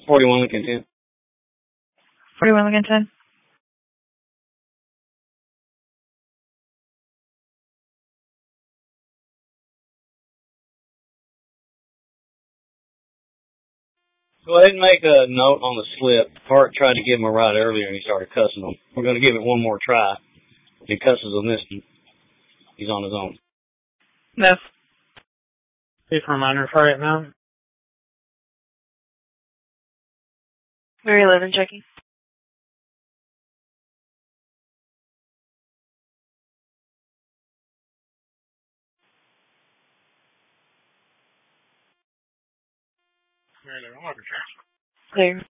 41 Lincoln 10. 41 Lincoln 10. Go ahead and make a note on the slip. Park tried to give him a ride earlier and he started cussing him. We're going to give it one more try. If he cusses on this one, he's on his own. Yes. Please reminder for right now. Mary 11 checking. Mary 11, what was your Clear.